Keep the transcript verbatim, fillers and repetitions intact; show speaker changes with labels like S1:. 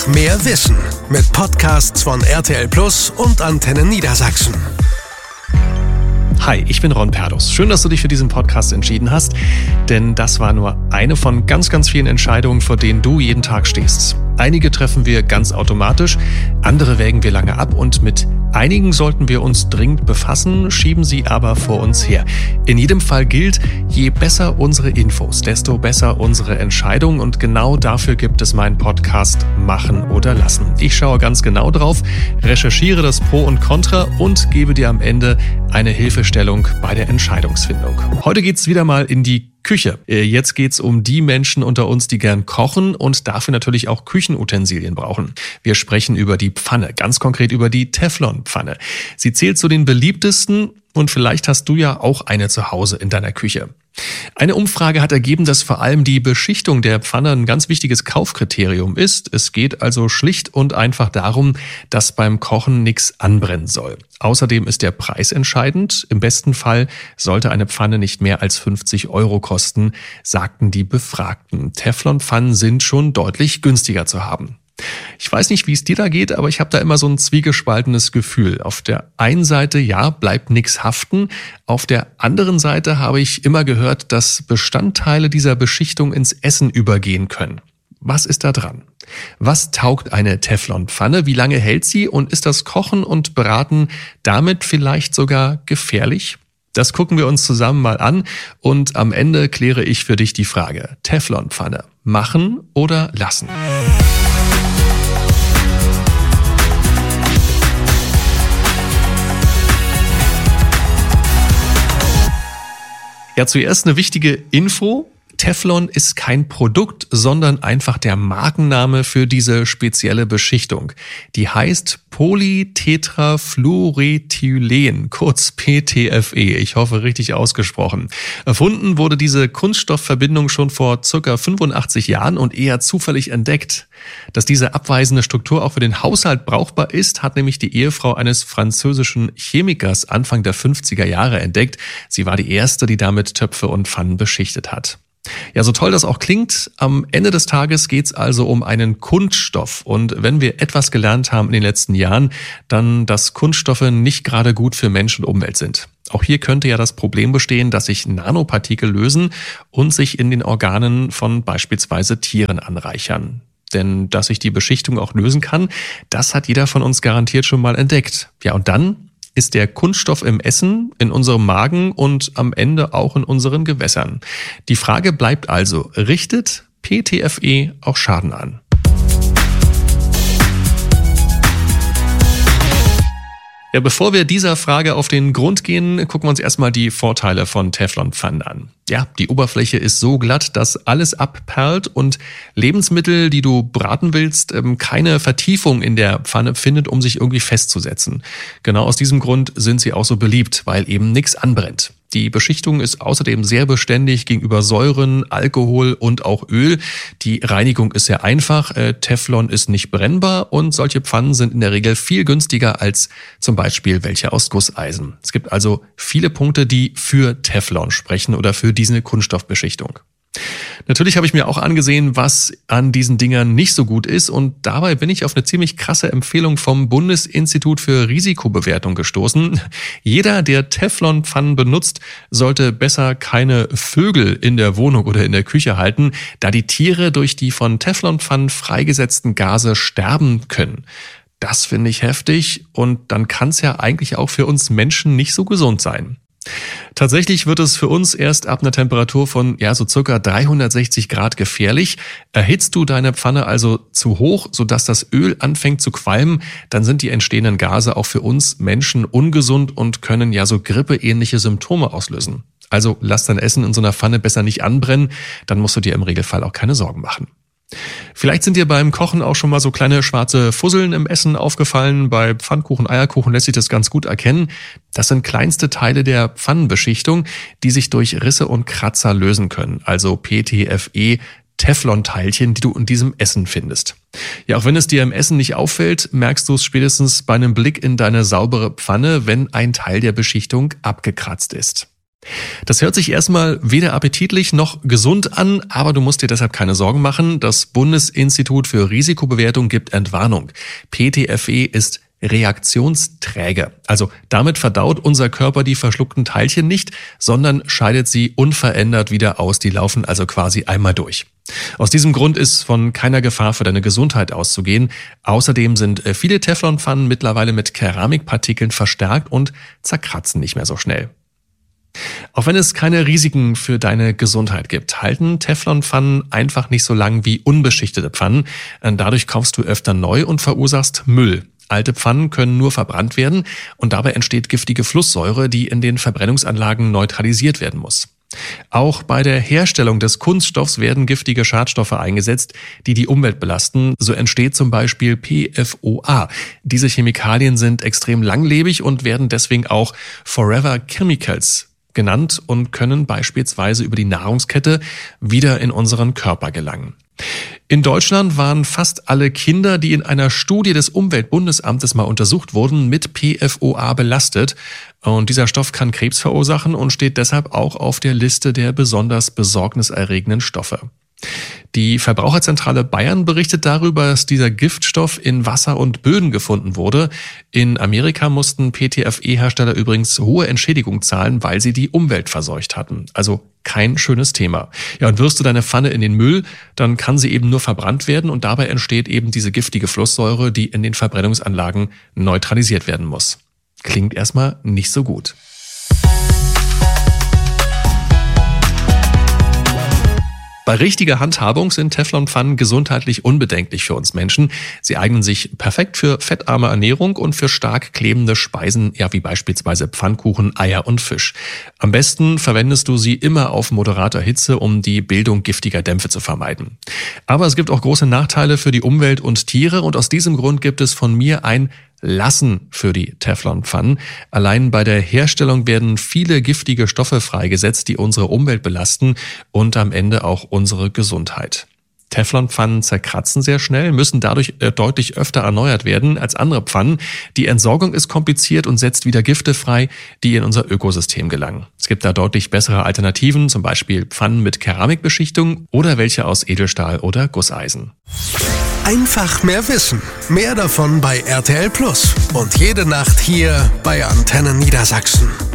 S1: Mehr Wissen mit Podcasts von R T L Plus und Antenne Niedersachsen.
S2: Hi, ich bin Ron Perdus. Schön, dass du dich für diesen Podcast entschieden hast, denn das war nur eine von ganz, ganz vielen Entscheidungen, vor denen du jeden Tag stehst. Einige treffen wir ganz automatisch, andere wägen wir lange ab und mit einigen sollten wir uns dringend befassen, schieben sie aber vor uns her. In jedem Fall gilt, je besser unsere Infos, desto besser unsere Entscheidung und genau dafür gibt es meinen Podcast Machen oder Lassen. Ich schaue ganz genau drauf, recherchiere das Pro und Contra und gebe dir am Ende eine Hilfestellung bei der Entscheidungsfindung. Heute geht's wieder mal in die Küche. Jetzt geht's um die Menschen unter uns, die gern kochen und dafür natürlich auch Küchenutensilien brauchen. Wir sprechen über die Pfanne, ganz konkret über die Teflonpfanne. Sie zählt zu den beliebtesten und vielleicht hast du ja auch eine zu Hause in deiner Küche. Eine Umfrage hat ergeben, dass vor allem die Beschichtung der Pfanne ein ganz wichtiges Kaufkriterium ist. Es geht also schlicht und einfach darum, dass beim Kochen nichts anbrennen soll. Außerdem ist der Preis entscheidend. Im besten Fall sollte eine Pfanne nicht mehr als fünfzig Euro kosten, sagten die Befragten. Teflonpfannen sind schon deutlich günstiger zu haben. Ich weiß nicht, wie es dir da geht, aber ich habe da immer so ein zwiegespaltenes Gefühl. Auf der einen Seite, ja, bleibt nichts haften. Auf der anderen Seite habe ich immer gehört, dass Bestandteile dieser Beschichtung ins Essen übergehen können. Was ist da dran? Was taugt eine Teflonpfanne? Wie lange hält sie? Und ist das Kochen und Braten damit vielleicht sogar gefährlich? Das gucken wir uns zusammen mal an und am Ende kläre ich für dich die Frage. Teflonpfanne, machen oder lassen? Ja, zuerst eine wichtige Info. Teflon ist kein Produkt, sondern einfach der Markenname für diese spezielle Beschichtung. Die heißt Polytetrafluorethylen, kurz P T F E. Ich hoffe, richtig ausgesprochen. Erfunden wurde diese Kunststoffverbindung schon vor circa fünfundachtzig Jahren und eher zufällig entdeckt. Dass diese abweisende Struktur auch für den Haushalt brauchbar ist, hat nämlich die Ehefrau eines französischen Chemikers Anfang der fünfziger Jahre entdeckt. Sie war die erste, die damit Töpfe und Pfannen beschichtet hat. Ja, so toll das auch klingt, am Ende des Tages geht's also um einen Kunststoff. Und wenn wir etwas gelernt haben in den letzten Jahren, dann, dass Kunststoffe nicht gerade gut für Mensch und Umwelt sind. Auch hier könnte ja das Problem bestehen, dass sich Nanopartikel lösen und sich in den Organen von beispielsweise Tieren anreichern. Denn dass sich die Beschichtung auch lösen kann, das hat jeder von uns garantiert schon mal entdeckt. Ja, und dann ist der Kunststoff im Essen, in unserem Magen und am Ende auch in unseren Gewässern. Die Frage bleibt also, richtet P T F E auch Schaden an? Ja, bevor wir dieser Frage auf den Grund gehen, gucken wir uns erstmal die Vorteile von Teflonpfannen an. Ja, die Oberfläche ist so glatt, dass alles abperlt und Lebensmittel, die du braten willst, keine Vertiefung in der Pfanne findet, um sich irgendwie festzusetzen. Genau aus diesem Grund sind sie auch so beliebt, weil eben nichts anbrennt. Die Beschichtung ist außerdem sehr beständig gegenüber Säuren, Alkohol und auch Öl. Die Reinigung ist sehr einfach, Teflon ist nicht brennbar und solche Pfannen sind in der Regel viel günstiger als zum Beispiel welche aus Gusseisen. Es gibt also viele Punkte, die für Teflon sprechen oder für diese Kunststoffbeschichtung. Natürlich habe ich mir auch angesehen, was an diesen Dingern nicht so gut ist und dabei bin ich auf eine ziemlich krasse Empfehlung vom Bundesinstitut für Risikobewertung gestoßen. Jeder, der Teflonpfannen benutzt, sollte besser keine Vögel in der Wohnung oder in der Küche halten, da die Tiere durch die von Teflonpfannen freigesetzten Gase sterben können. Das finde ich heftig und dann kann es ja eigentlich auch für uns Menschen nicht so gesund sein. Tatsächlich wird es für uns erst ab einer Temperatur von ja so circa dreihundertsechzig Grad gefährlich. Erhitzt du deine Pfanne also zu hoch, sodass das Öl anfängt zu qualmen, dann sind die entstehenden Gase auch für uns Menschen ungesund und können ja so grippeähnliche Symptome auslösen. Also lass dein Essen in so einer Pfanne besser nicht anbrennen, dann musst du dir im Regelfall auch keine Sorgen machen. Vielleicht sind dir beim Kochen auch schon mal so kleine schwarze Fusseln im Essen aufgefallen. Bei Pfannkuchen, Eierkuchen lässt sich das ganz gut erkennen. Das sind kleinste Teile der Pfannenbeschichtung, die sich durch Risse und Kratzer lösen können. Also P T F E, Teflonteilchen, die du in diesem Essen findest. Ja, auch wenn es dir im Essen nicht auffällt, merkst du es spätestens bei einem Blick in deine saubere Pfanne, wenn ein Teil der Beschichtung abgekratzt ist. Das hört sich erstmal weder appetitlich noch gesund an, aber du musst dir deshalb keine Sorgen machen. Das Bundesinstitut für Risikobewertung gibt Entwarnung. P T F E ist reaktionsträge. Also damit verdaut unser Körper die verschluckten Teilchen nicht, sondern scheidet sie unverändert wieder aus. Die laufen also quasi einmal durch. Aus diesem Grund ist von keiner Gefahr für deine Gesundheit auszugehen. Außerdem sind viele Teflonpfannen mittlerweile mit Keramikpartikeln verstärkt und zerkratzen nicht mehr so schnell. Auch wenn es keine Risiken für deine Gesundheit gibt, halten Teflonpfannen einfach nicht so lang wie unbeschichtete Pfannen. Dadurch kaufst du öfter neu und verursachst Müll. Alte Pfannen können nur verbrannt werden und dabei entsteht giftige Flusssäure, die in den Verbrennungsanlagen neutralisiert werden muss. Auch bei der Herstellung des Kunststoffs werden giftige Schadstoffe eingesetzt, die die Umwelt belasten. So entsteht zum Beispiel P F O A. Diese Chemikalien sind extrem langlebig und werden deswegen auch Forever Chemicals genannt und können beispielsweise über die Nahrungskette wieder in unseren Körper gelangen. In Deutschland waren fast alle Kinder, die in einer Studie des Umweltbundesamtes mal untersucht wurden, mit P F O A belastet. Und dieser Stoff kann Krebs verursachen und steht deshalb auch auf der Liste der besonders besorgniserregenden Stoffe. Die Verbraucherzentrale Bayern berichtet darüber, dass dieser Giftstoff in Wasser und Böden gefunden wurde. In Amerika mussten P T F E-Hersteller übrigens hohe Entschädigung zahlen, weil sie die Umwelt verseucht hatten. Also kein schönes Thema. Ja, und wirfst du deine Pfanne in den Müll, dann kann sie eben nur verbrannt werden und dabei entsteht eben diese giftige Flusssäure, die in den Verbrennungsanlagen neutralisiert werden muss. Klingt erstmal nicht so gut. Bei richtiger Handhabung sind Teflonpfannen gesundheitlich unbedenklich für uns Menschen. Sie eignen sich perfekt für fettarme Ernährung und für stark klebende Speisen, ja wie beispielsweise Pfannkuchen, Eier und Fisch. Am besten verwendest du sie immer auf moderater Hitze, um die Bildung giftiger Dämpfe zu vermeiden. Aber es gibt auch große Nachteile für die Umwelt und Tiere und aus diesem Grund gibt es von mir ein Lassen für die Teflonpfannen. Allein bei der Herstellung werden viele giftige Stoffe freigesetzt, die unsere Umwelt belasten und am Ende auch unsere Gesundheit. Teflonpfannen zerkratzen sehr schnell, müssen dadurch deutlich öfter erneuert werden als andere Pfannen. Die Entsorgung ist kompliziert und setzt wieder Gifte frei, die in unser Ökosystem gelangen. Es gibt da deutlich bessere Alternativen, zum Beispiel Pfannen mit Keramikbeschichtung oder welche aus Edelstahl oder Gusseisen.
S1: Einfach mehr Wissen. Mehr davon bei R T L Plus. Und jede Nacht hier bei Antenne Niedersachsen.